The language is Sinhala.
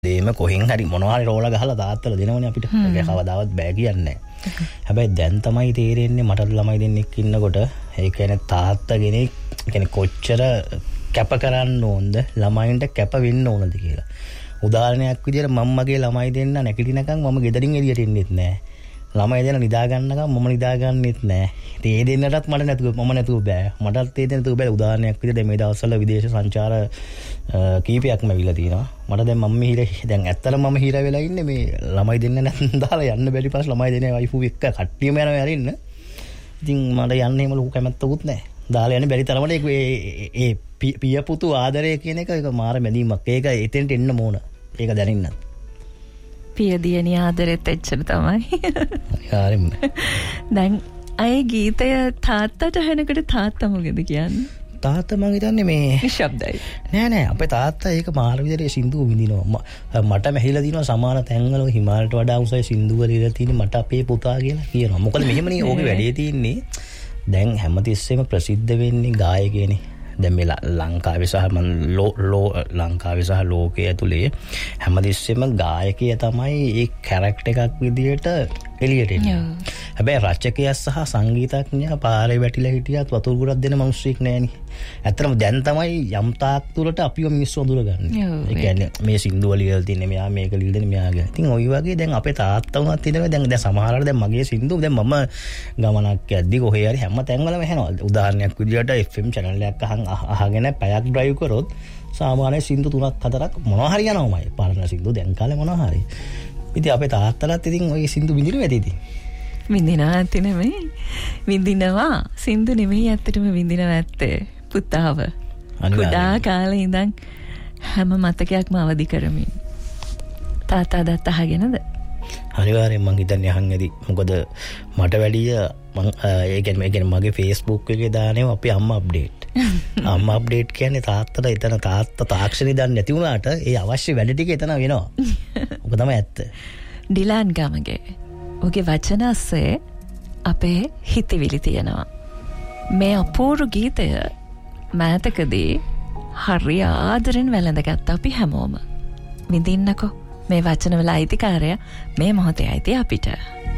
දේම කොහෙන් හරි මොනවා හරි රෝල ගහලා තාත්තලා දෙනවනේ අපිට. ඒක කවදාවත් බෑ කියන්නේ නැහැ. හැබැයි දැන් තමයි තේරෙන්නේ මට ළමයි දෙන්නෙක් ඉන්නකොට ඒ කියන්නේ තාත්තා කෙනෙක් කියන්නේ කොච්චර කැප කරන්න ඕනද ළමයින්ට කැප වෙන්න ඕනද කියලා. උදාහරණයක් විදියට මම්මගේ ළමයි දෙන්න නැගිටිනකන් මම ගෙදරින් එළියට එන්නෙත් නැහැ. ළමයි දෙන්න නිදා ගන්නකම් මම නිදා ගන්නෙත් නැහැ. ඉතින් ඒ දෙන්නටත් මට නැතුව බෑ. මටත් ඒ දෙන්න නැතුව බෑ. උදාහරණයක් විදියට මේ දවස්වල විදේශ සංචාර කීපයක්ම විලා තියෙනවා. මට දැන් දැන් ඇත්තටම මම හිර වෙලා ඉන්නේ මේ ළමයි දෙන්න නැත්නම් දාලා යන්න බැරි පස්සේ ළමයි දෙන්නේ වයිෆු එක්ක කට්ටියම යනවා යරින්න. ඉතින් මට යන්න එහෙම ලොකු කැමැත්තකුත් නැහැ. දාලා යන්න බැරි තරමට ඒ පිය පුතු ආදරය කියන එක මාර බැඳීමක්. ඒක එතෙන්ට එන්න ඕන. ඒක දැනින්න. පියදියනි ආදරෙත් එච්චර තමයි. හරිම. දැන් අය ගීතය තාත්තට අහනකොට තාත්තා මොකද කියන්නේ? තාත්තා මං හිතන්නේ මේ නිශ්ශබ්දයි. නෑ අපේ තාත්තා ඒක මාර විදිහට සින්දුව විඳිනවා. මට මෙහිලා දිනවා සමාන තැන්වල හිමාලයට වඩා උසයි සින්දුව ලියලා තියෙන්නේ මට අපේ පුතා කියලා කියනවා. මොකද මෙහෙමනේ ඕකේ වැඩේ තියෙන්නේ. දැන් හැමතිස්සෙම ප්‍රසිද්ධ වෙන්නේ ගායකයනේ. දැන් මේ ලංකාවේ සහ ලංකාවේ සහ ලෝකයේ ඇතුලේ හැමතිස්සෙම ගායකයා තමයි ඒ කැරක්ටර් එකක් විදියට එළියට එන්නේ. හැබැයි රචකයා සහ සංගීතඥයා පාරේ වැටිලා හිටියත් වතුර ගුරක් දෙන මිනිස්සෙක් නෑනේ. ඇත්තටම දැන් තමයි යම් තාක් තුරට අපිව මිනිස්සු අඳුරගන්නේ. ඒ කියන්නේ මේ සින්දුව ලියලා තින්නේ මෙයා මේක ලියලා දෙන්නේ මෙයාගේ. ඉතින් ওই වගේ දැන් අපේ තාත්තා වුණත් ඉඳලා දැන් සමහරවල් දැන් මගේ සින්දුව දැන් මම ගමනක් යද්දි කොහේ හරි හැම තැන්වලම ඇහෙනවා. උදාහරණයක් විදියට FM channel එකක් අහගෙන පැයක් drive කරොත් සාමාන්‍ය සින්දු 3-4ක් මොනවා හරි යනවාමයි. පාරණ සින්දු දැන් කාලේ මොනවා හරි. ඉතින් අපේ තාත්තලාත් ඉතින් ওই සින්දු විඳිනවා ඇති ඉතින්. විඳිනවා ඇති නෙමෙයි. විඳිනවා සින්දු නෙමෙයි ඇත්තටම විඳිනවා ඇත්තේ. පුතාව. කුඩා කාලේ ඉඳන් හැම මතකයක්ම අවදි කරමින්. තාත්තා දත් අහගෙනද? අනිවාර්යෙන් මං හිතන්නේ අහන් ඇති. මොකද මට වැඩිය මං ඒ කියන්නේ මගේ Facebook එකේ දාන්නේ අපේ අම්මා අප්ඩේට්. අම්මා අප්ඩේට් කියන්නේ තාත්තට එතන තාත්තා තාක්ෂණي දන්නේ නැති වුණාට ඒ අවශ්‍ය වැඩ ටික එතන වෙනවා. ඔක තමයි ඇත්ත. ඩිලාන් ගමගේ ඔගේ වචන අස්සේ අපේ හිතවිලි තියෙනවා. මේ අපූර්ව ගීතය මෑතකදී හරි ආදරෙන් වැළඳගත්ත අපි හැමෝම. විඳින්නකෝ මේ වචනවල අයිතිකාරය මේ මොහොතේ අයිති අපිට.